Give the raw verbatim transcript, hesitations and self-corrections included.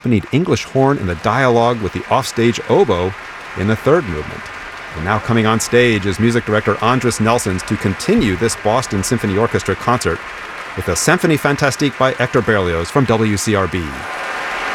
accompanied English horn in the dialogue with the offstage oboe in the third movement. And now coming on stage is music director Andris Nelsons to continue this Boston Symphony Orchestra concert with a Symphonie Fantastique by Hector Berlioz from W C R B.